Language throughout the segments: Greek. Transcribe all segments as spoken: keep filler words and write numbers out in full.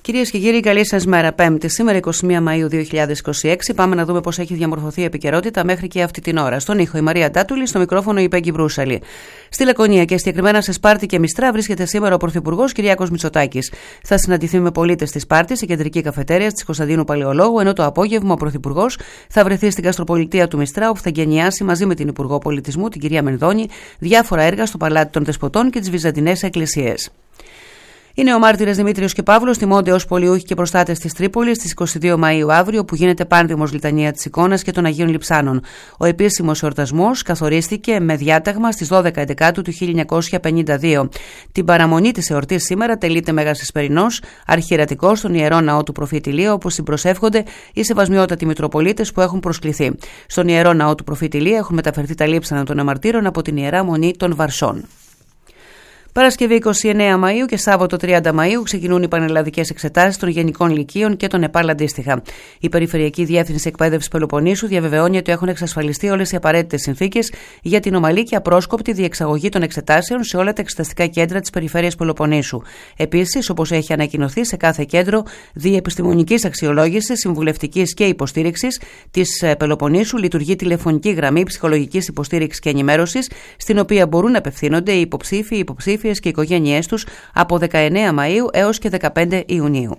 Κυρίες και κύριοι, καλή σας μέρα. Πέμπτη, σήμερα εικοστή πρώτη Μαΐου δύο χιλιάδες είκοσι έξι. Πάμε να δούμε πώς έχει διαμορφωθεί η επικαιρότητα μέχρι και αυτή την ώρα. Στον ήχο η Μαρία Τάτουλη, στο μικρόφωνο η Πέγγι Μπρούσαλη. Στη Λακωνία και συγκεκριμένα σε Σπάρτη και Μιστρά βρίσκεται σήμερα ο Πρωθυπουργός Κυριάκος Μητσοτάκης. Θα συναντηθεί με πολίτες της Σπάρτης, η κεντρική καφετέρια της Κωνσταντίνου Παλαιολόγου, ενώ το απόγευμα ο Πρωθυπουργός θα βρεθεί στην Καστροπολιτεία του Μιστρά, όπου θα εγκαινιάσει μαζί με την Υπουργό Πολιτισμού, την κυρία Μενδώνη, διάφορα έργα στο Παλάτι των Δεσποτών και τις Βυζαντινές Εκκλησίες. Οι νεομάρτυρες Δημήτριος και Παύλος τιμώνται ως πολιούχοι και προστάτες της Τρίπολης στις εικοστή δεύτερη Μαΐου αύριο, που γίνεται πάνδημος λιτανία της εικόνας και των Αγίων Λειψάνων. Ο επίσημος εορτασμός καθορίστηκε με διάταγμα στις δώδεκα Ενδεκάτου του χίλια εννιακόσια πενήντα δύο. Την παραμονή της εορτής σήμερα τελείται Μέγας Εσπερινός, αρχιερατικός στον Ιερό Ναό του Προφήτη Ηλία, όπου συμπροσεύχονται οι σεβασμιότατοι Μητροπολίτες που έχουν προσκληθεί. Στον Ιερό Ναό του Προφήτη Ηλία έχουν μεταφερθεί τα λείψανα των νεομαρτύρων από την Ιερά Μονή των Βαρσών. Παρασκευή εικοστή ενάτη Μαΐου και Σάββατο τριάντα Μαΐου ξεκινούν οι πανελλαδικές εξετάσεις των Γενικών Λυκείων και των ΕΠΑΛ αντίστοιχα. Η Περιφερειακή Διεύθυνση Εκπαίδευσης Πελοποννήσου διαβεβαιώνει ότι έχουν εξασφαλιστεί όλες οι απαραίτητες συνθήκες για την ομαλή και απρόσκοπτη διεξαγωγή των εξετάσεων σε όλα τα εξεταστικά κέντρα της Περιφέρειας Πελοποννήσου. Επίσης, όπως έχει ανακοινωθεί, σε κάθε κέντρο διεπιστημονικής αξιολόγησης, συμβουλευτικής και υποστήριξης της Πελοποννήσου λειτουργεί τηλεφωνική γραμμή ψυχολογικής υποστήριξης και ενημέρωσης, στην οποία μπορούν να απευθύνονται οι υποψήφοι, οι υποψήφοι και οι οικογένειές τους από δεκαεννέα Μαΐου έως και δεκαπέντε Ιουνίου.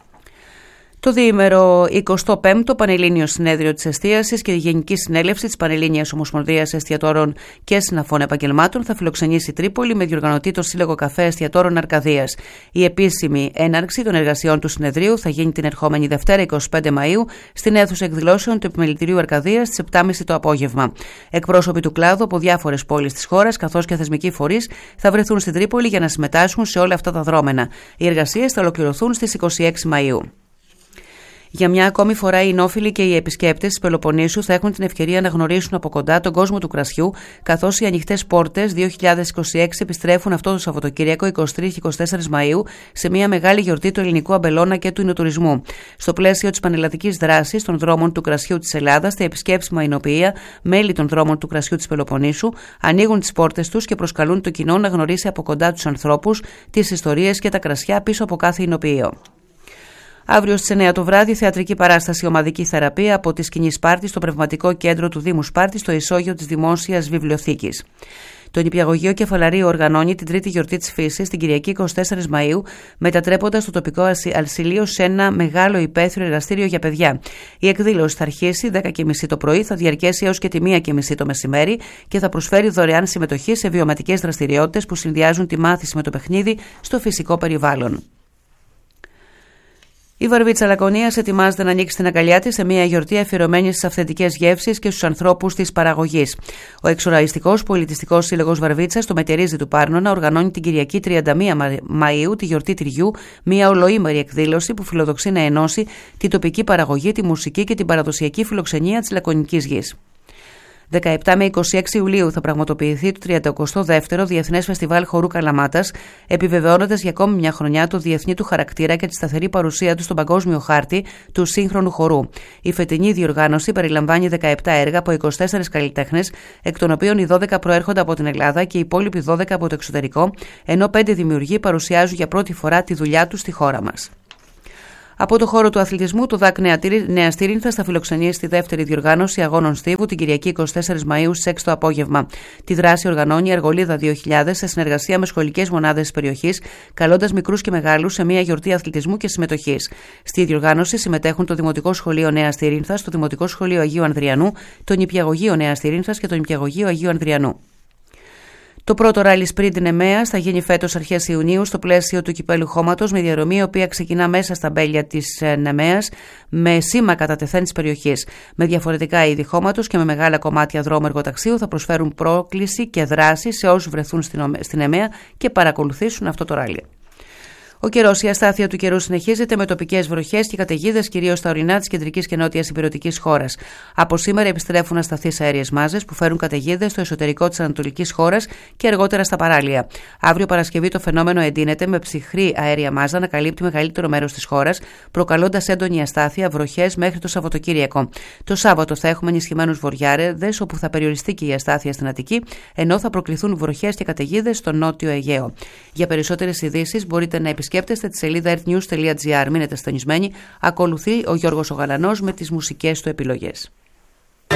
Το διήμερο εικοστό πέμπτο Πανελλήνιο Συνέδριο της Εστίασης και η Γενική Συνέλευση της Πανελλήνιας Ομοσπονδίας Εστιατόρων και Συναφών Επαγγελμάτων θα φιλοξενήσει Τρίπολη με διοργανωτή το Σύλλογο Καφέ Εστιατόρων Αρκαδίας. Η επίσημη έναρξη των εργασιών του συνεδρίου θα γίνει την ερχόμενη Δευτέρα εικοστή πέμπτη Μαΐου στην αίθουσα εκδηλώσεων του Επιμελητηρίου Αρκαδίας στις επτά και μισή το απόγευμα. Εκπρόσωποι του κλάδου από διάφορες πόλεις της χώρας καθώς και θεσμικοί φορείς θα βρεθούν στην Τρίπολη για να συμμετάσχουν σε όλα αυτά τα δρόμενα. Οι εργασίες θα ολοκληρωθούν στις εικοστή έκτη Μαΐου. Για μια ακόμη φορά, οι ενόφιλοι και οι επισκέπτες της Πελοποννήσου θα έχουν την ευκαιρία να γνωρίσουν από κοντά τον κόσμο του κρασιού, καθώς οι ανοιχτές πόρτες δύο χιλιάδες είκοσι έξι επιστρέφουν αυτό το Σαββατοκύριακο εικοστή τρίτη και εικοστή τέταρτη Μαΐου σε μια μεγάλη γιορτή του ελληνικού αμπελώνα και του υνοτουρισμού. Στο πλαίσιο της πανελλαδικής δράσης των δρόμων του κρασιού της Ελλάδας, τα επισκέψιμα εινοποιεία, μέλη των δρόμων του κρασιού της Πελοποννήσου, ανοίγουν τις πόρτες τους και προσκαλούν το κοινό να γνωρίσει από κοντά τους ανθρώπους, τις ιστορίες και τα κρασιά πίσω από κάθε εινοποιείο. Αύριο στις εννέα το βράδυ, θεατρική παράσταση Ομαδική Θεραπεία από τη Σκηνή Σπάρτη στο Πνευματικό Κέντρο του Δήμου Σπάρτη, στο ισόγειο της Δημόσιας Βιβλιοθήκης. Το Νηπιαγωγείο Κεφαλαρίου οργανώνει την τρίτη γιορτή της φύσης την Κυριακή εικοστή τέταρτη Μαΐου, μετατρέποντας το τοπικό ασυλίο σε ένα μεγάλο υπαίθριο εργαστήριο για παιδιά. Η εκδήλωση θα αρχίσει δέκα και μισή το πρωί, θα διαρκέσει έως και τη μία και μισή το μεσημέρι και θα προσφέρει δωρεάν συμμετοχή σε βιωματικές δραστηριότητες που συνδυάζουν τη μάθηση με το παιχνίδι στο φυσικό περιβάλλον. Η Βαρβίτσα Λακωνίας ετοιμάζεται να ανοίξει την αγκαλιά της σε μια γιορτή αφιερωμένη στις αυθεντικές γεύσεις και στους ανθρώπους της παραγωγής. Ο Εξοραϊστικός Πολιτιστικός Σύλλογος Βαρβίτσας, το Μετερίζι του Πάρνονα, οργανώνει την Κυριακή τριάντα μία Μαΐου τη γιορτή τυριού, μια ολοήμερη εκδήλωση που φιλοδοξεί να ενώσει την τοπική παραγωγή, τη μουσική και την παραδοσιακή φιλοξενία της Λακωνικής γης. δεκαεπτά με είκοσι έξι Ιουλίου θα πραγματοποιηθεί το τριάντα δεύτερο Διεθνές Φεστιβάλ Χορού Καλαμάτας, επιβεβαιώνοντας για ακόμη μια χρονιά το διεθνή του χαρακτήρα και τη σταθερή παρουσία του στον παγκόσμιο χάρτη του σύγχρονου χορού. Η φετινή διοργάνωση περιλαμβάνει δεκαεπτά έργα από είκοσι τέσσερις καλλιτέχνες, εκ των οποίων οι δώδεκα προέρχονται από την Ελλάδα και οι υπόλοιποι δώδεκα από το εξωτερικό, ενώ πέντε δημιουργοί παρουσιάζουν για πρώτη φορά τη δουλειά τους στη χώρα μας. Από το χώρο του αθλητισμού, το ΔΑΚ Νέα Στήρινθα θα φιλοξενήσει τη δεύτερη διοργάνωση αγώνων στίβου την Κυριακή εικοστή τέταρτη Μαΐου στις έξι το απόγευμα. Τη δράση οργανώνει η Αργολίδα δύο χιλιάδες σε συνεργασία με σχολικές μονάδες της περιοχής, καλώντας μικρούς και μεγάλους σε μια γιορτή αθλητισμού και συμμετοχής. Στη διοργάνωση συμμετέχουν το Δημοτικό Σχολείο Νέα Στήρινθα, το Δημοτικό Σχολείο Αγίου Ανδριανού, το Νηπιαγωγείο Νέα Στήρινθα και το Νηπιαγωγείο Αγίου Ανδριανού. Το πρώτο ράλι σπριντ Νεμαίας θα γίνει φέτος αρχές Ιουνίου στο πλαίσιο του Κυπέλλου Χώματος, με διαδρομή η οποία ξεκινά μέσα στα μπέλια της Νεμαίας με σήμα κατά τεθέν της περιοχής. Με διαφορετικά είδη χώματος και με μεγάλα κομμάτια δρόμου εργοταξίου θα προσφέρουν πρόκληση και δράση σε όσους βρεθούν στην Νεμαία και παρακολουθήσουν αυτό το ράλι. Ο καιρός, η αστάθεια του καιρού συνεχίζεται με τοπικές βροχές και καταιγίδες κυρίως στα ορεινά της κεντρικής και νότιας υπηρετικής χώρας. Από σήμερα επιστρέφουν ασταθείς αέριες μάζες που φέρουν καταιγίδες στο εσωτερικό της ανατολικής χώρας και αργότερα στα παράλια. Αύριο Παρασκευή το φαινόμενο εντείνεται με ψυχρή αέρια μάζα να καλύπτει μεγαλύτερο μέρος της χώρας, προκαλώντας έντονη αστάθεια, βροχές μέχρι το Σαββατοκύριακο. Το Σάββατο θα έχουμε ενισχυμένους βορειάρεδες, όπου θα περιοριστεί και η αστάθεια στην Αττική, ενώ θα προκληθούν βροχές και καταιγίδες στο νότιο Αιγαίο. Για περισσότερες ειδήσεις μπορείτε να επισκεφτείτε επισκέπτεστε τη σελίδα earthnews τελεία gr. Μείνετε συντονισμένοι. Ακολουθεί ο Γιώργος ο Γαλανός με τις μουσικές του επιλογές.